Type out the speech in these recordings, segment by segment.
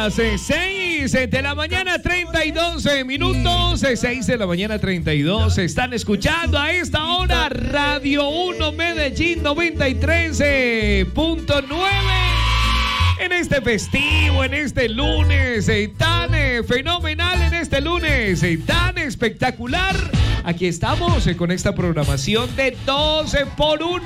las 6 de la mañana, 32 minutos. 6 de la mañana, 32. Están escuchando a esta hora Radio 1 Medellín 93.9. En este festivo, en este lunes tan fenomenal, en este lunes tan espectacular. Aquí estamos con esta programación de 12 por 1.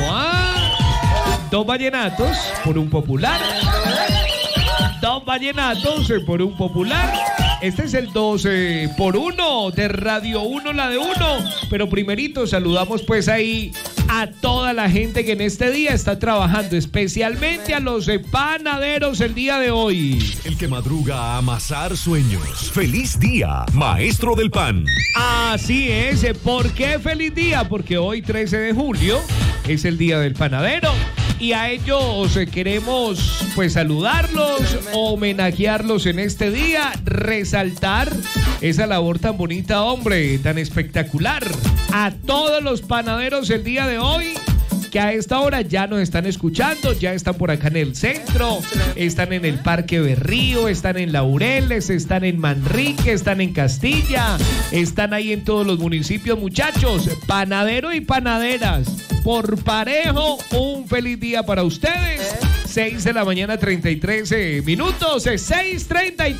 Dos vallenatos por un popular. Dos vallenatos por un popular. Este es el 12 por 1 de Radio 1, la de 1. Pero primerito saludamos pues ahí a toda la gente que en este día está trabajando, especialmente a los panaderos el día de hoy. El que madruga a amasar sueños. ¡Feliz día, maestro del pan! Así es. ¿Por qué feliz día? Porque hoy 13 de julio es el día del panadero. Y a ellos queremos pues saludarlos, homenajearlos en este día, resaltar esa labor tan bonita, hombre, tan espectacular. A todos los panaderos el día de hoy, que a esta hora ya nos están escuchando, ya están por acá en el centro, están en el Parque Berrío, están en Laureles, están en Manrique, están en Castilla, están ahí en todos los municipios, muchachos, panadero y panaderas, por parejo, un feliz día para ustedes. 6 de la mañana, 33 minutos, 6:33.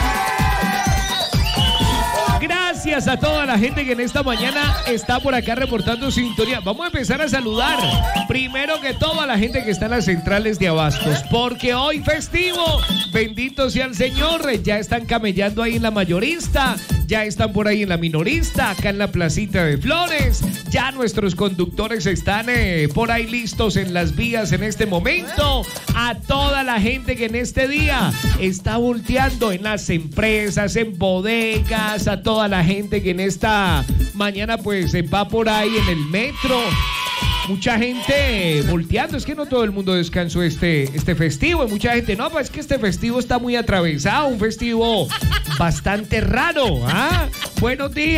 Gracias a toda la gente que en esta mañana está por acá reportando sintonía. Vamos a empezar a saludar primero que todo a la gente que está en las centrales de abastos, porque hoy festivo, bendito sea el Señor, ya están camellando ahí en la mayorista, ya están por ahí en la minorista, acá en la placita de Flores, ya nuestros conductores están por ahí listos en las vías en este momento. A toda la gente que en este día está volteando en las empresas, en bodegas, a toda la gente que en esta mañana pues va por ahí en el metro. Mucha gente volteando, es que no todo el mundo descansó este festivo, y mucha gente, no, pues es que este festivo está muy atravesado, un festivo bastante raro. Buenos días.